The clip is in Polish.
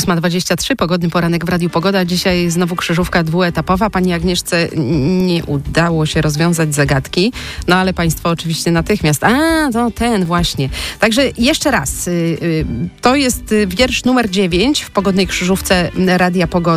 8:23, pogodny poranek w Radiu Pogoda. Dzisiaj znowu krzyżówka dwuetapowa. Pani Agnieszce nie udało się rozwiązać zagadki, no ale państwo oczywiście natychmiast. To ten właśnie. Także jeszcze raz, to jest wiersz numer 9 w pogodnej krzyżówce Radia Pogoda.